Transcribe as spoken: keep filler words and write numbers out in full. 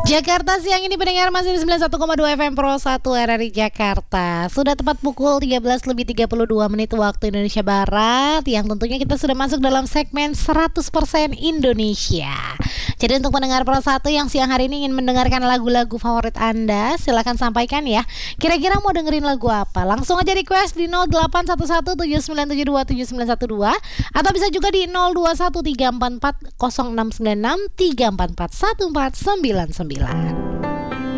Jakarta siang ini pendengar masih di sembilan puluh satu koma dua F M Pro satu R R I Jakarta. Sudah tepat pukul tiga belas lebih tiga puluh dua menit waktu Indonesia Barat, yang tentunya kita sudah masuk dalam segmen seratus persen Indonesia. Jadi untuk pendengar Pro satu yang siang hari ini ingin mendengarkan lagu-lagu favorit Anda, silakan sampaikan ya. Kira-kira mau dengerin lagu apa? Langsung aja request di nol delapan satu satu tujuh sembilan tujuh dua tujuh sembilan satu dua atau bisa juga di nol dua satu tiga empat empat nol enam sembilan enam tiga empat empat satu empat sembilan sembilan.